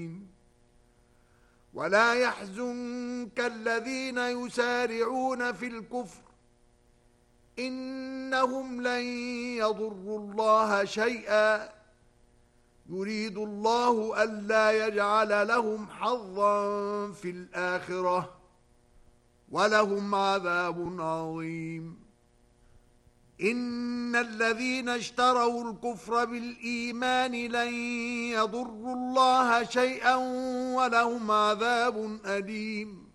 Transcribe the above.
ولا يحزنك الذين يسارعون في الكفر إنهم لن يضروا الله شيئا يريد الله ألا يجعل لهم حظا في الآخرة ولهم عذاب عظيم. إن الذين اشتروا الكفر بالإيمان لن يضروا الله شيئا ولهم عذاب أليم.